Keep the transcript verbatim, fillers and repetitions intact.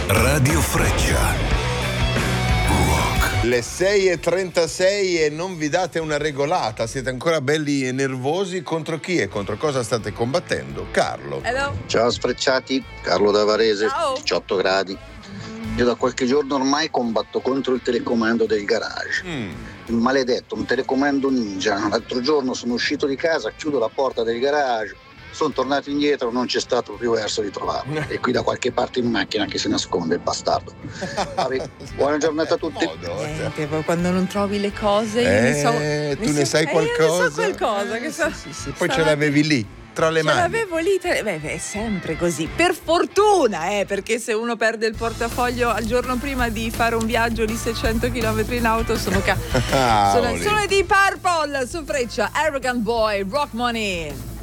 Radio Freccia. Le sei e trentasei e non vi date una regolata, siete ancora belli e nervosi. Contro chi e contro cosa state combattendo? Carlo. Hello. Ciao sfrecciati, Carlo da Varese, Ciao. diciotto gradi. Io da qualche giorno ormai combatto contro il telecomando del garage. Mm. Il maledetto, un telecomando ninja. L'altro giorno sono uscito di casa, chiudo la porta del garage, sono tornato indietro, non c'è stato più verso di trovarlo. E qui da qualche parte in macchina che si nasconde il bastardo. Vabbè, buona giornata a tutti. Modo, Eh, cioè. che poi quando non trovi le cose, io Eh, ne so, tu ne sai eh, qualcosa? Io ne so qualcosa. Che so, Sì, sì, poi ce stamattina- l'avevi lì, tra le Ce mani. l'avevo lì, tra- beh, beh, è sempre così. Per fortuna, eh, perché se uno perde il portafoglio al giorno prima di fare un viaggio di seicento chilometri in auto, sono, ca- sono, Cavoli. sono di Purple su Freccia, Arrogant Boy, Rock Money.